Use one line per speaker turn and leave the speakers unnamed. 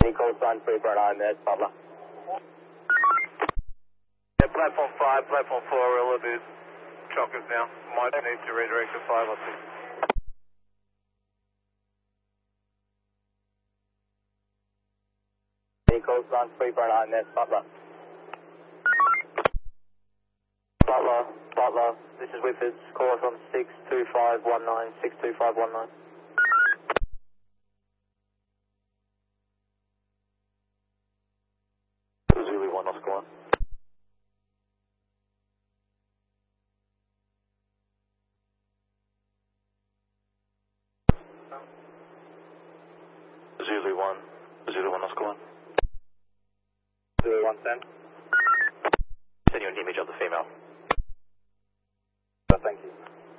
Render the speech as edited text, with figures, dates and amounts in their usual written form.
Eco Sun 3.9 minutes, Pablo.
Yeah, platform 5, platform 4, we're a little bit chockers now. Might need to redirect to 5 or 6.
Eco Sun 3.9 minutes, Pablo. Butler, this is Whippers, call us on 62519, 62519. Zulu 1, Oscar 1. Zulu 1, Oscar 1. Zulu 110. Send you an image of the female. Thank you.